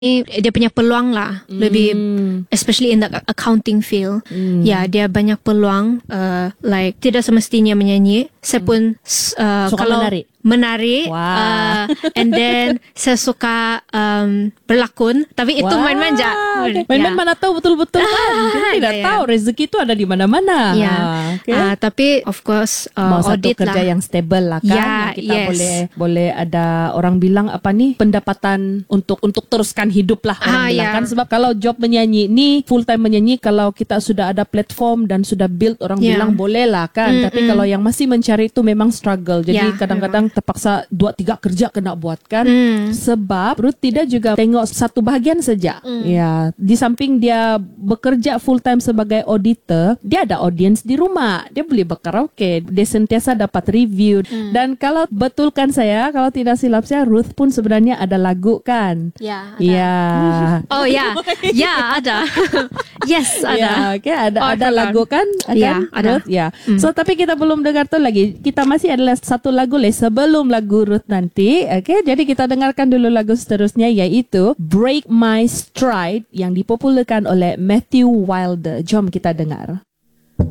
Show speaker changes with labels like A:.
A: dia punya peluang lah, lebih especially in the accounting field. Ya, dia banyak peluang, like tidak semestinya menyanyi. Saya pun kalau menari, and then saya suka berlakon, tapi itu main-main je.
B: Main-main mana tahu betul-betul kan. Kita tidak tahu rezeki itu ada di mana-mana.
A: Tapi of course
B: mau
A: audit
B: satu kerja
A: lah
B: yang stable lah kan, yang kita boleh ada orang bilang apa nih, pendapatan untuk teruskan hidup lah orang bilang kan. Sebab kalau job menyanyi ni full time menyanyi, kalau kita sudah ada platform dan sudah build, orang bilang boleh lah kan. Tapi kalau yang masih mencari itu memang struggle. Jadi kadang-kadang terpaksa 2-3 kerja kena buat kan. Sebab Ruth tidak juga tengok satu bahagian saja. Ya, di samping dia bekerja full time sebagai auditor, dia ada audience di rumah. Dia boleh berkaraoke, dia sentiasa dapat review. Dan kalau betulkan saya, kalau tidak silap saya, Ruth pun sebenarnya ada lagu kan.
A: Oh ya, ada. Yes, ada.
B: Ada lagu kan?
A: Ada.
B: Ruth, So tapi kita belum dengar tu lagi. Kita masih ada satu lagu lagi sebelum lagu Ruth nanti. Jadi kita dengarkan dulu lagu seterusnya, iaitu Break My Stride yang dipopularkan oleh Matthew Wilder. Jom kita dengar.